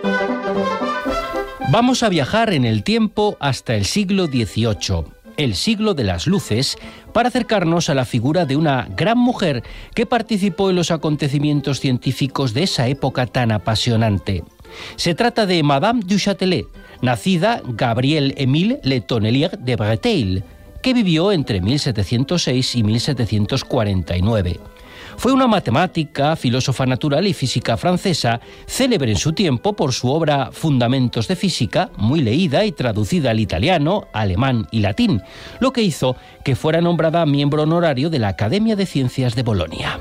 Vamos a viajar en el tiempo hasta el siglo XVIII, el siglo de las luces, para acercarnos a la figura de una gran mujer que participó en los acontecimientos científicos de esa época tan apasionante. Se trata de Madame du Châtelet, nacida Gabrielle Émile Le Tonnelier de Breteil, que vivió entre 1706 y 1749. Fue una matemática, filósofa natural y física francesa, célebre en su tiempo por su obra Fundamentos de Física, muy leída y traducida al italiano, alemán y latín, lo que hizo que fuera nombrada miembro honorario de la Academia de Ciencias de Bolonia.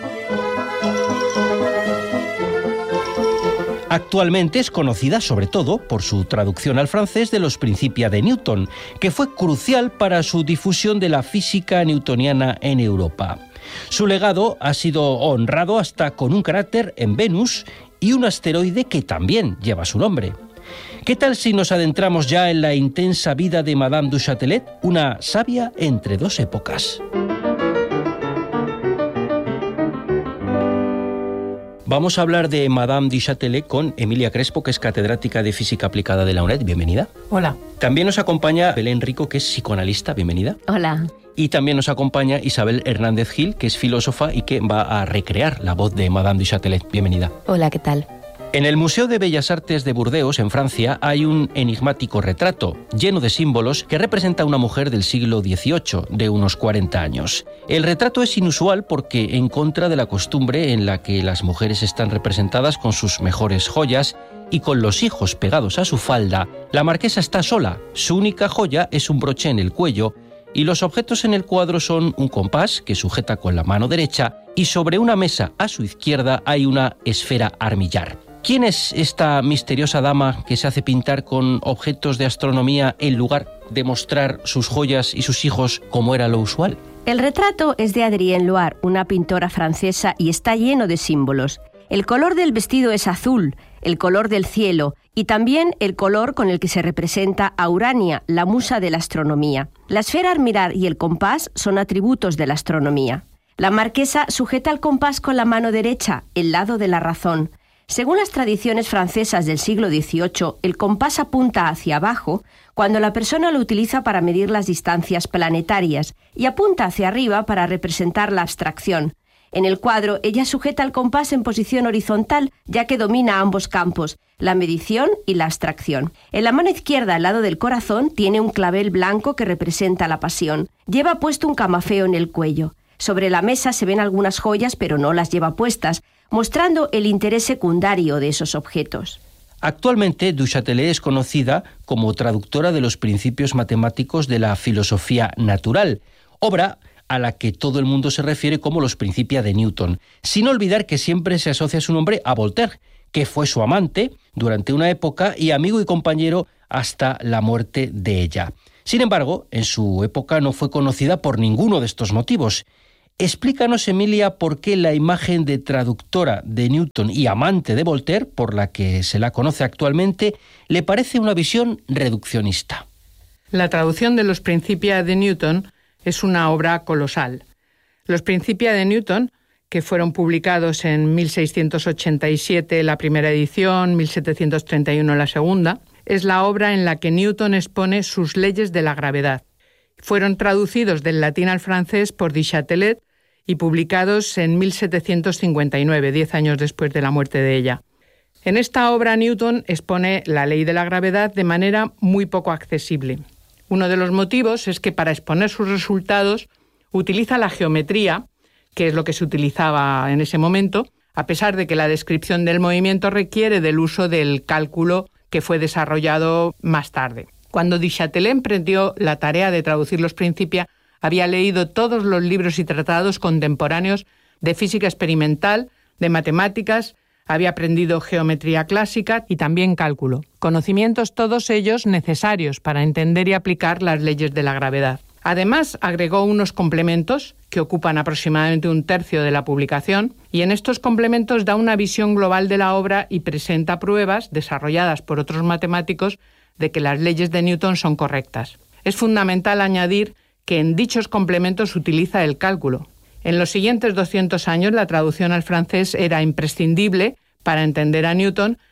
Actualmente es conocida sobre todo por su traducción al francés de los Principia de Newton, que fue crucial para su difusión de la física newtoniana en Europa. Su legado ha sido honrado hasta con un cráter en Venus y un asteroide que también lleva su nombre. ¿Qué tal si nos adentramos ya en la intensa vida de Madame du Châtelet, una sabia entre dos épocas? Vamos a hablar de Madame du Châtelet con Emilia Crespo, que es catedrática de Física Aplicada de la UNED. Bienvenida. Hola. También nos acompaña Belén Rico, que es psicoanalista. Bienvenida. Hola. Y también nos acompaña Isabel Hernández Gil, que es filósofa y que va a recrear la voz de Madame du Châtelet. Bienvenida. Hola, ¿qué tal? En el Museo de Bellas Artes de Burdeos, en Francia, hay un enigmático retrato lleno de símbolos que representa a una mujer del siglo XVIII, de unos 40 años. El retrato es inusual porque, en contra de la costumbre en la que las mujeres están representadas con sus mejores joyas y con los hijos pegados a su falda, la marquesa está sola. Su única joya es un broche en el cuello y los objetos en el cuadro son un compás que sujeta con la mano derecha y sobre una mesa a su izquierda hay una esfera armillar. ¿Quién es esta misteriosa dama que se hace pintar con objetos de astronomía en lugar de mostrar sus joyas y sus hijos como era lo usual? El retrato es de Adrienne Loire, una pintora francesa, y está lleno de símbolos. El color del vestido es azul, el color del cielo, y también el color con el que se representa a Urania, la musa de la astronomía. La esfera armillar y el compás son atributos de la astronomía. La marquesa sujeta el compás con la mano derecha, el lado de la razón. Según las tradiciones francesas del siglo XVIII, el compás apunta hacia abajo cuando la persona lo utiliza para medir las distancias planetarias y apunta hacia arriba para representar la abstracción. En el cuadro, ella sujeta el compás en posición horizontal, ya que domina ambos campos, la medición y la abstracción. En la mano izquierda, al lado del corazón, tiene un clavel blanco que representa la pasión. Lleva puesto un camafeo en el cuello. Sobre la mesa se ven algunas joyas, pero no las lleva puestas, mostrando el interés secundario de esos objetos. Actualmente, du Châtelet es conocida como traductora de los principios matemáticos de la filosofía natural, obra a la que todo el mundo se refiere como los Principia de Newton, sin olvidar que siempre se asocia su nombre a Voltaire, que fue su amante durante una época y amigo y compañero hasta la muerte de ella. Sin embargo, en su época no fue conocida por ninguno de estos motivos. Explícanos, Emilia, por qué la imagen de traductora de Newton y amante de Voltaire, por la que se la conoce actualmente, le parece una visión reduccionista. La traducción de los Principia de Newton es una obra colosal. Los Principia de Newton, que fueron publicados en 1687 la primera edición, 1731 la segunda, es la obra en la que Newton expone sus leyes de la gravedad. Fueron traducidos del latín al francés por du Châtelet y publicados en 1759, 10 años después de la muerte de ella. En esta obra Newton expone la ley de la gravedad de manera muy poco accesible. Uno de los motivos es que para exponer sus resultados utiliza la geometría, que es lo que se utilizaba en ese momento, a pesar de que la descripción del movimiento requiere del uso del cálculo que fue desarrollado más tarde. Cuando du Châtelet emprendió la tarea de traducir los Principia, había leído todos los libros y tratados contemporáneos de física experimental, de matemáticas, había aprendido geometría clásica y también cálculo. Conocimientos todos ellos necesarios para entender y aplicar las leyes de la gravedad. Además, agregó unos complementos que ocupan aproximadamente un tercio de la publicación y en estos complementos da una visión global de la obra y presenta pruebas desarrolladas por otros matemáticos de que las leyes de Newton son correctas. Es fundamental añadir que en dichos complementos utiliza el cálculo. En los siguientes 200 años la traducción al francés era imprescindible para entender a Newton,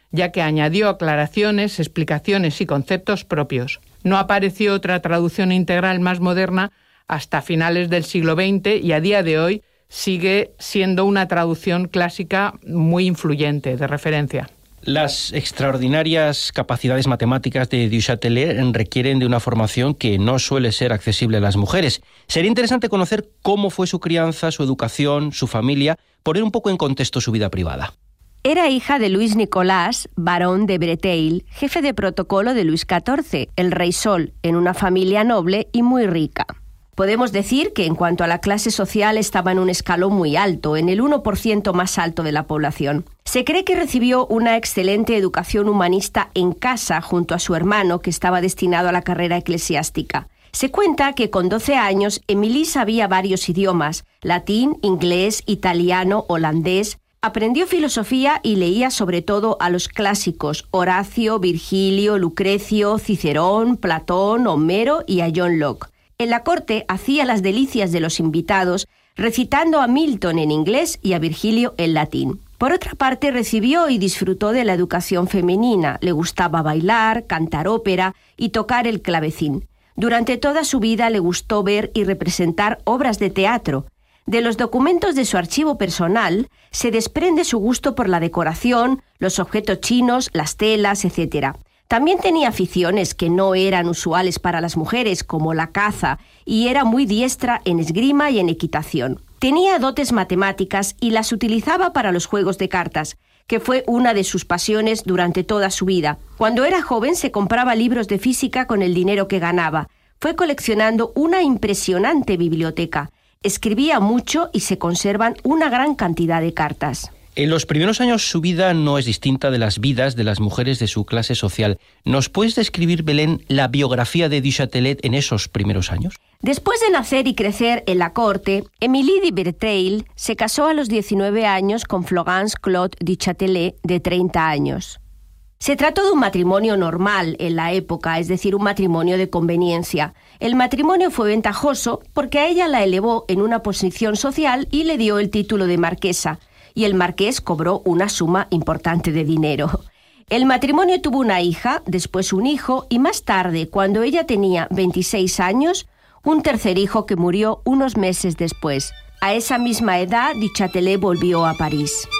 ya que añadió aclaraciones, explicaciones y conceptos propios. No apareció otra traducción integral más moderna hasta finales del siglo XX y a día de hoy sigue siendo una traducción clásica muy influyente, de referencia. Las extraordinarias capacidades matemáticas de Du Châtelet requieren de una formación que no suele ser accesible a las mujeres. Sería interesante conocer cómo fue su crianza, su educación, su familia, poner un poco en contexto su vida privada. Era hija de Luis Nicolás, barón de Breteil, jefe de protocolo de Luis XIV, el Rey Sol, en una familia noble y muy rica. Podemos decir que en cuanto a la clase social estaba en un escalón muy alto, en el 1% más alto de la población. Se cree que recibió una excelente educación humanista en casa junto a su hermano, que estaba destinado a la carrera eclesiástica. Se cuenta que con 12 años Émilie sabía varios idiomas: latín, inglés, italiano, holandés. Aprendió filosofía y leía sobre todo a los clásicos: Horacio, Virgilio, Lucrecio, Cicerón, Platón, Homero y a John Locke. En la corte hacía las delicias de los invitados, recitando a Milton en inglés y a Virgilio en latín. Por otra parte, recibió y disfrutó de la educación femenina. Le gustaba bailar, cantar ópera y tocar el clavecín. Durante toda su vida le gustó ver y representar obras de teatro. De los documentos de su archivo personal se desprende su gusto por la decoración, los objetos chinos, las telas, etc. También tenía aficiones que no eran usuales para las mujeres, como la caza, y era muy diestra en esgrima y en equitación. Tenía dotes matemáticas y las utilizaba para los juegos de cartas, que fue una de sus pasiones durante toda su vida. Cuando era joven se compraba libros de física con el dinero que ganaba. Fue coleccionando una impresionante biblioteca. Escribía mucho y se conservan una gran cantidad de cartas. En los primeros años su vida no es distinta de las vidas de las mujeres de su clase social. ¿Nos puedes describir, Belén, la biografía de Du Châtelet en esos primeros años? Después de nacer y crecer en la corte, Émilie de Breteil se casó a los 19 años con Florence Claude Du Châtelet, de 30 años. Se trató de un matrimonio normal en la época, es decir, un matrimonio de conveniencia. El matrimonio fue ventajoso porque a ella la elevó en una posición social y le dio el título de marquesa, y el marqués cobró una suma importante de dinero. El matrimonio tuvo una hija, después un hijo y más tarde, cuando ella tenía 26 años, un tercer hijo que murió unos meses después. A esa misma edad, Du Châtelet volvió a París.